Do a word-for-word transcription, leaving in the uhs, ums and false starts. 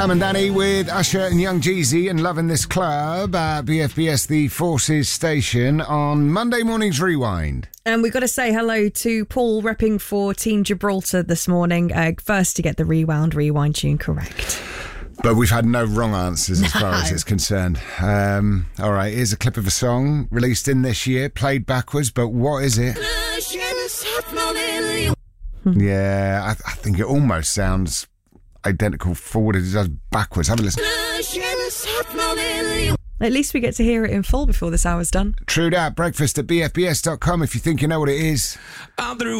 Cam and Danny with Usher and Young Jeezy and Loving This Club at B F B S The Forces station on Monday morning's Rewind. And we've got to say hello to Paul repping for Team Gibraltar this morning, uh, first to get the Rewound Rewind tune correct. But we've had no wrong answers as far as it's concerned. Um, all right, here's a clip of a song released in this year, played backwards, but what is it? Yeah, I, I think it almost sounds identical forward as it does backwards. Have a listen. At least we get to hear it in full before this hour's done. True that. Breakfast at B F B S dot com if you think you know what it is. I'm through.